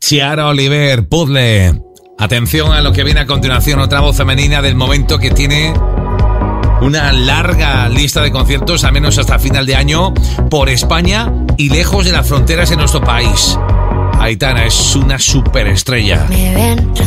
Chiara Oliver, Puzzle. Atención a lo que viene a continuación, otra voz femenina del momento que tiene una larga lista de conciertos, al menos hasta final de año, por España y lejos de las fronteras de nuestro país. Aitana es una superestrella.